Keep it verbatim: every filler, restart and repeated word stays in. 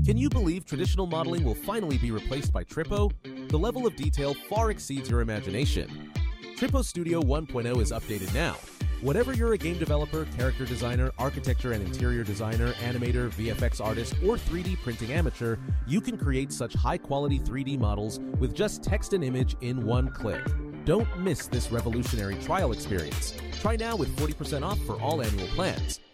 Can you believe traditional modeling will finally be replaced by Trippo? The level of detail far exceeds your imagination. Trippo Studio one point oh is updated now. Whatever you're a game developer, character designer, architecture and interior designer, animator, V F X artist, or three D printing amateur, you can create such high-quality three D models with just text and image in one click. Don't miss this revolutionary trial experience. Try now with forty percent off for all annual plans.